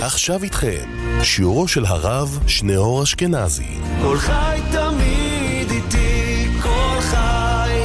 ועכשיו איתכם, שיעורו של הרב שניאור אשכנזי. כל חי תמיד איתי, כל חי.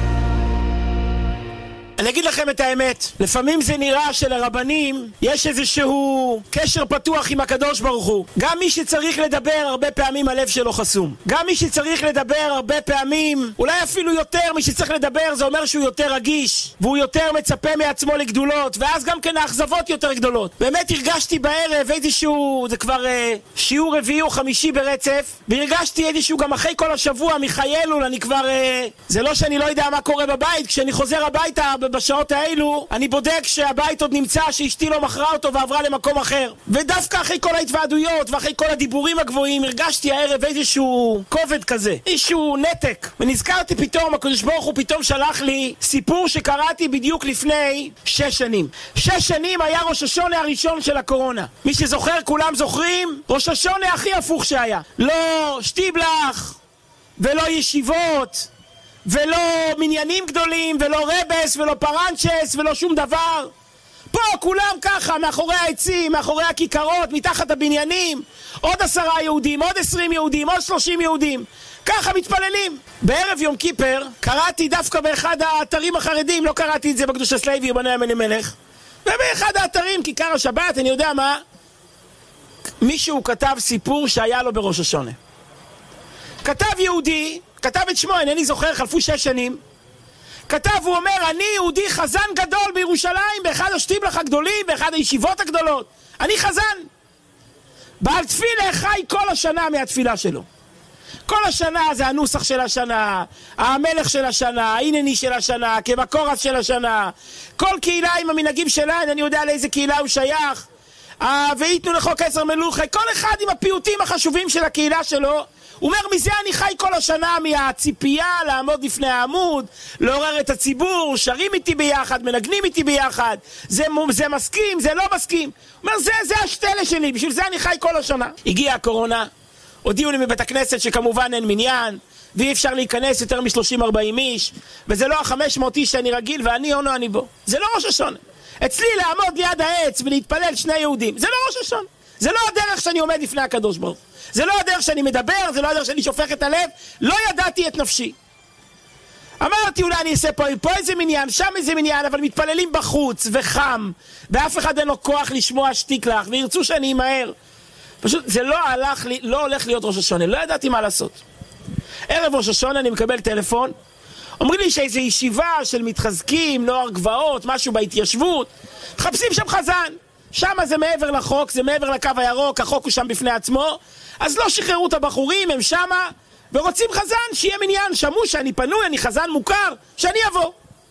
אני אגיד לכם את האמת, לפעמים זה נראה שלרבנים יש איזשהו קשר פתוח עם הקדוש ברוך הוא. גם מי שצריך לדבר הרבה פעמים הלב שלו חסום. גם מי שצריך לדבר הרבה פעמים, אולי אפילו יותר מי שצריך לדבר, זה אומר שהוא יותר רגיש והוא יותר מצפה מעצמו לגדולות, ואז גם כן האכזבות יותר גדולות. באמת הרגשתי בערב איזשהו, זה כבר שיעור רביעי או חמישי ברצף, והרגשתי איזשהו גם אחרי כל השבוע מחיילול, אני כבר זה לא שאני לא יודע מה קורה בבית, כשאני חוזר הביתה בשעות האלו אני בודק שהבית עוד נמצא, שאשתי לא מכרה אותו ועברה למקום אחר. ודווקא אחרי כל ההתוועדויות ואחרי כל הדיבורים הגבוהים הרגשתי הערב איזשהו כובד כזה, איזשהו נתק, ונזכרתי פתאום, הקדוש ברוך הוא פתאום שלח לי סיפור שקראתי בדיוק לפני 6 שנים. 6 שנים היה ראש השונה הראשון של הקורונה. מי שזוכר, כולם זוכרים, ראש השונה הכי הפוך שהיה. לא שטיבלח ולא ישיבות ולא מניינים גדולים, ולא רבס, ולא פרנצ'ס, ולא שום דבר. פה כולם ככה, מאחורי העצים, מאחורי הכיכרות, מתחת הבניינים, עוד 10 יהודים, עוד 20 יהודים, עוד 30 יהודים. ככה מתפללים. בערב יום כיפר, קראתי דווקא באחד האתרים החרדים, לא קראתי את זה בקדושת לוי או בני מלך, ובאחד האתרים, כיכר השבת, אני יודע מה, מישהו כתב סיפור שהיה לו בראש השונה. כתב יהודי, כתב את שמו, אינני זוכר, חלפו 6 שנים. כתב, הוא אומר, אני יהודי חזן גדול בירושלים, באחד השטיבלח הגדולים, באחד הישיבות הגדולות. אני חזן. בעל תפילה חי כל השנה מהתפילה שלו. כל השנה זה הנוסח של השנה, המלך של השנה, העינני של השנה, כמקורס של השנה. כל קהילה עם המנהגים שלה, אני יודע לאיזה קהילה הוא שייך. ויתנו לחוק 10 מלוכי, כל אחד עם הפיוטים החשובים של הקהילה שלו. הוא אומר, מזה אני חי כל השנה, מהציפייה לעמוד לפני העמוד, לעורר את הציבור, שרים איתי ביחד, מנגנים איתי ביחד, זה מסכים, זה לא מסכים. הוא אומר, זה השתלה שלי, בשביל זה אני חי כל השנה. הגיעה הקורונה, הודיעו לי מבית הכנסת שכמובן אין מניין, ואי אפשר להיכנס יותר מ-30-40 איש, וזה לא ה-500 איש שאני רגיל, ואני עונו אני בו. זה לא ראש השונה. אצלי לעמוד ליד העץ ולהתפלל 2 יהודים, זה לא ראש השונה. זה לא הדרך שאני עומד לפני הקדוש ברוך. זה לא הדרך שאני מדבר, זה לא הדרך שאני שופך את הלב. לא ידעתי את נפשי. אמרתי, אולי אני אעשה פה איזה מניין, שם איזה מניין, אבל מתפללים בחוץ וחם, ואף אחד אין לו כוח לשמוע שתיקלח, וירצו שאני אמהר. פשוט זה לא הולך להיות ראש השונה, לא ידעתי מה לעשות. ערב ראש השונה אני מקבל טלפון, אומרים לי שאיזו ישיבה של מתחזקים, נוער גבעות, משהו בהתיישבות, מחפשים שם חזן. שם זה מעבר לחוק, זה מעבר לקו הירוק, החוק הוא שם בפני עצמו, אז לא שחררו את הבחורים, הם שמה, ורוצים חזן, שיהיה מניין, שמעו שאני פנוי, אני חזן מוכר, שאני אבוא.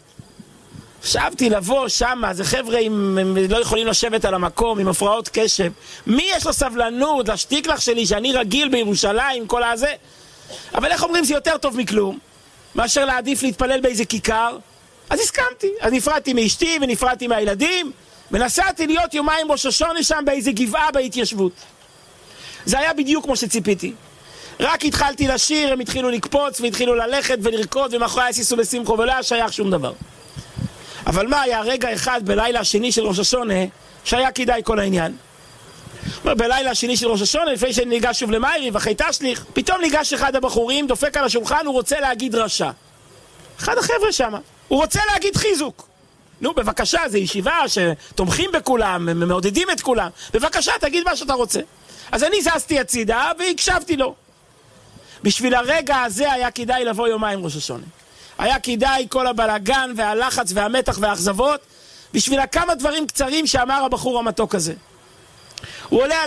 חשבתי לבוא שמה, זה חבר'ה הם לא יכולים לשבת על המקום, עם הפרעות קשב. מי יש לו סבלנות לשתיקלח שלי, שאני רגיל בירושלים, כל הזה? אבל איך אומרים, זה יותר טוב מכלום, מאשר להעדיף להתפלל באיזה כיכר. אז הסכמתי, אז נפרדתי מאשתי ונפרדתי מהילדים, ונסעתי להיות יומיים ראש השונה שם באיזה גבעה בהתיישבות. זה היה בדיוק כמו שציפיתי. רק התחלתי לשיר, הם התחילו לקפוץ והתחילו ללכת ולרקוד, ומאחורי הסיסו לשמחו, ולא היה שייך שום דבר. אבל מה היה רגע אחד בלילה השני של ראש השונה שהיה כדאי כל העניין? בלילה השני של ראש השונה, לפני שאני ניגש שוב למיירי ואחרי תשליך, פתאום ניגש אחד הבחורים, דופק על השולחן, הוא רוצה להגיד רשע. אחד החבר'ה שמה, הוא רוצה להגיד חיזוק. נו, בבקשה, זה ישיבה שתומכים בכולם, מעודדים את כולם. בבקשה, תגיד מה שאתה רוצה. אז אני זזתי הצידה והקשבתי לו. בשביל הרגע הזה היה כדאי לבוא יומיים ראש השונה. היה כדאי כל הבלגן והלחץ והמתח והאכזבות, בשביל כמה דברים קצרים שאמר הבחור המתוק הזה. הוא עולה על